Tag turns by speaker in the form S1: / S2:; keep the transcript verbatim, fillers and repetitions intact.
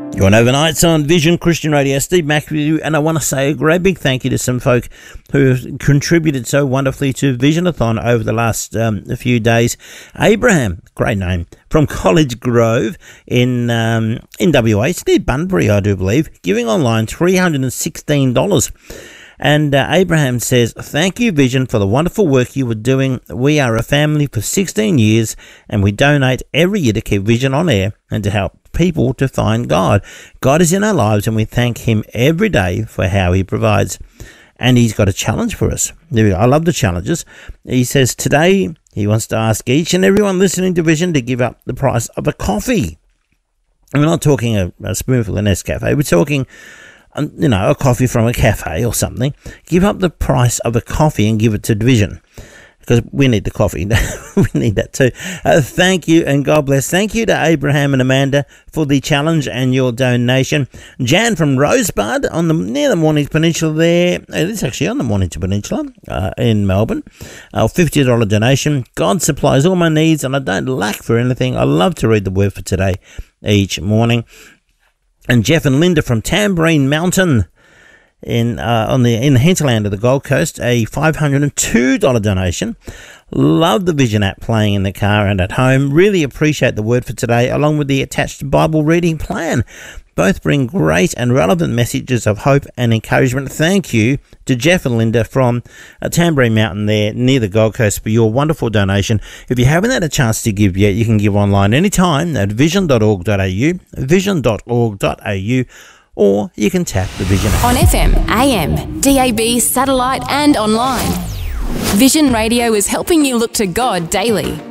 S1: You're on Overnights on Vision Christian Radio. Steve Mack with you, and I want to say a great big thank you to some folk who have contributed so wonderfully to Visionathon over the last um, few days. Abraham, great name, from College Grove in um, in W A, it's near Bunbury, I do believe, giving online three hundred sixteen dollars. And uh, Abraham says, thank you, Vision, for the wonderful work you were doing. We are a family for sixteen years, and we donate every year to keep Vision on air and to help people to find God. God is in our lives, and we thank him every day for how he provides. And he's got a challenge for us. There we go. I love the challenges. He says today he wants to ask each and everyone listening to Vision to give up the price of a coffee. And we're not talking a, a spoonful of Nescafe. We're talking, um, you know, a coffee from a cafe or something. Give up the price of a coffee and give it to Vision. Because we need the coffee. We need that too. Uh, thank you and God bless. Thank you to Abraham and Amanda for the challenge and your donation. Jan from Rosebud on the near the Mornington Peninsula there. It is actually on the Mornington Peninsula uh, in Melbourne. A fifty dollars donation. God supplies all my needs and I don't lack for anything. I love to read the word for today each morning. And Jeff and Linda from Tambourine Mountain in uh, on the in the hinterland of the Gold Coast, a five hundred two dollars donation. Love the Vision app playing in the car and at home. Really appreciate the word for today, along with the attached Bible reading plan. Both bring great and relevant messages of hope and encouragement. Thank you to Jeff and Linda from uh, Tambourine Mountain there near the Gold Coast for your wonderful donation. If you haven't had a chance to give yet, you can give online anytime at vision dot org dot a u, vision dot org dot a u, or you can tap the Vision app.
S2: On F M, A M, D A B, satellite and online. Vision Radio is helping you look to God daily.